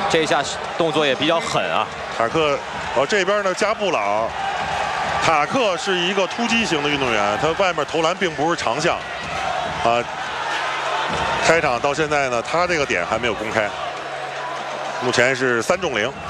这一下动作也比较狠啊。 塔克，这边呢加布朗，塔克是一个突击型的运动员，他外面投篮并不是长项，啊，开场到现在呢，他这个点还没有公开，目前是3中0。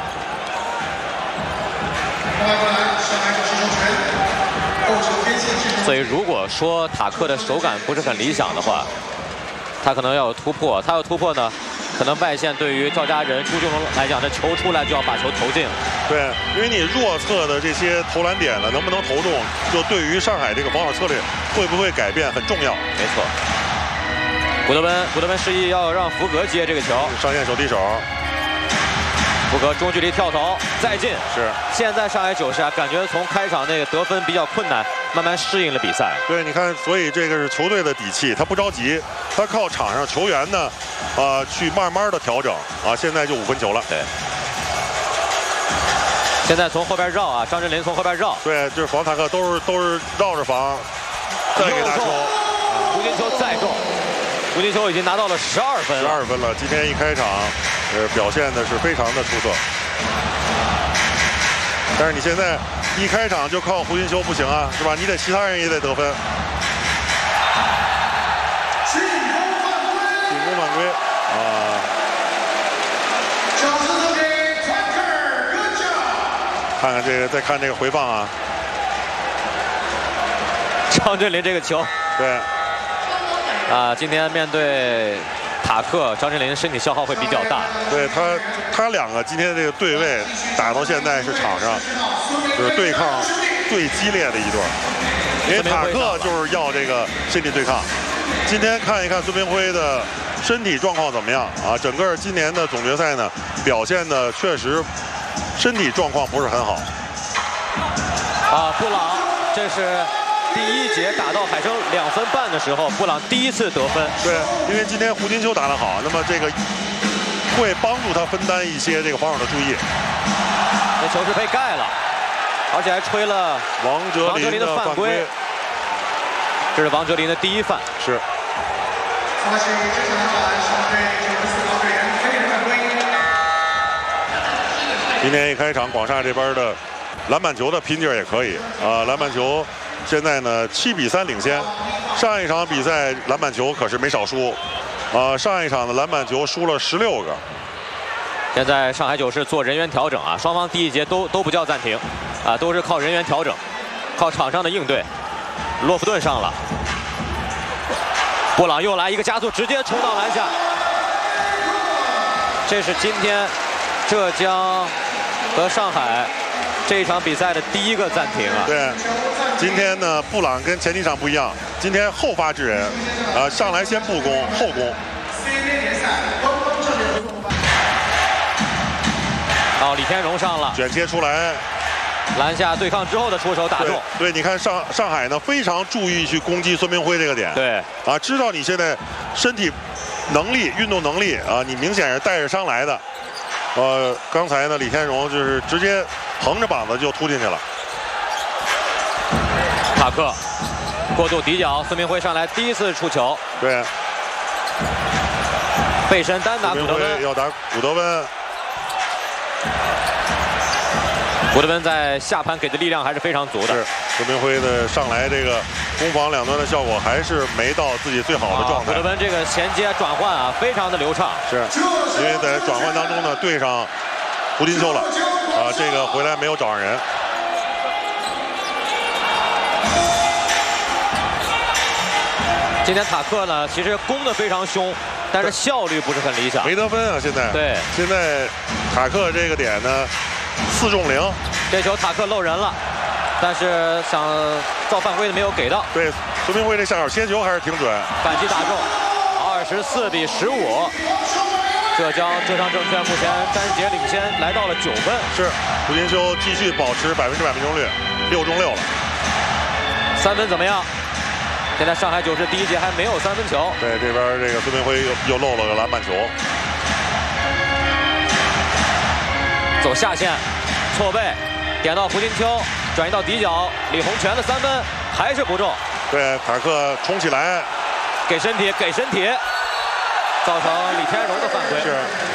所以如果说塔克的手感不是很理想的话，他可能要有突破。他要突破呢，可能外线对于赵家人、朱俊龙来讲，这球出来就要把球投进。 对，因为你弱侧的这些投篮点呢，能不能投中，就对于上海这个防守策略会不会改变很重要。 没错。古德温示意要让福格接这个球， 上线手递手。 福格中距离跳投再进。 是。现在上海九世啊，感觉从开场那个得分比较困难，慢慢适应了比赛。 对，你看，所以这个是球队的底气，他不着急，他靠场上球员呢，去慢慢的调整啊。现在就5分球了。 对。现在从后边绕啊，张镇麟从后边绕。 对，就是防塔克都是绕着防，再给他球。 胡金秋再中。胡金秋已经拿到了12分了。 12分了，今天一开场，表现的是非常的出色。但是你现在一开场就靠胡金秋不行啊，是吧？你得其他人也得得分。进攻犯规啊！看看这个，再看这个回放啊。 张镇麟这个球。 对。 今天面对塔克，张镇麟身体消耗会比较大。 对他两个今天这个对位打到现在是场上就是对抗最激烈的一对，因为塔克就是要这个身体对抗。今天看一看孙铭徽的身体状况怎么样啊？整个今年的总决赛呢，表现的确实身体状况不是很好。 布朗，这是。第1节打到海城2分半的时候，布朗第1次得分。 对，因为今天胡金秋打得好，那么这个会帮助他分担一些这个防守的注意。 这球是被盖了，而且还吹了王哲林的犯规。 这是王哲林的第1犯。 是。今天一开场，广厦这边的篮板球的拼劲儿也可以啊，篮板球。现在呢，7比3领先。上一场比赛篮板球可是没少输，上一场的篮板球输了16个。 现在上海九世做人员调整啊，双方第1节都不叫暂停，都是靠人员调整，靠场上的应对。洛夫顿上了，布朗又来一个加速，直接冲到篮下。这是今天浙江和上海这一场比赛的第1个暂停啊。 对。今天呢，布朗跟前几场不一样，今天后发制人，上来先不攻后攻。 李天荣上了， 卷切出来， 篮下对抗之后的出手打中。 对，你看上海呢非常注意去攻击孙铭徽这个点。 对， 知道你现在身体能力、运动能力你明显是带着伤来的。刚才呢，李天荣就是直接横着膀子就突进去了。 塔克过度底角，孙铭徽上来第1次出球。 对， 背身单打古德温， 要打古德温。 古德温在下盘给的力量还是非常足的。 是，孙铭徽的上来这个攻防两端的效果还是没到自己最好的状态。 古德温这个衔接转换啊，非常的流畅。 是，因为在转换当中呢，对上胡金秋了这个回来没有找上人。 今天塔克呢，其实攻得非常凶，但是效率不是很理想， 没得分啊！现在对， 现在塔克这个点呢，4中0。 这球塔克漏人了，但是想造犯规的没有给到。 对，孙铭徽这下手切球还是挺准， 反击打中，24比15。浙江证券目前单节领先来到了9分。 是，胡金秋继续保持100%命中率，6中6了。 3分怎么样？现在上海九世第1节还没有3分球。 对，这边这个孙铭徽又漏了个篮板球。 走下线，错位，点到胡金秋，转移到底角，李洪权的3分还是不中。 对，塔克冲起来， 给身体，造成李天荣的犯规。 是，